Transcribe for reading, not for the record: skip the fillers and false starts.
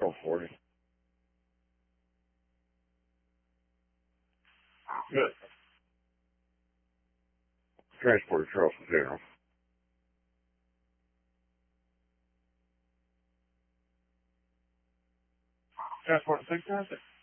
Oh, 40. Good. Transport Charleston General. Transport 6 Transit.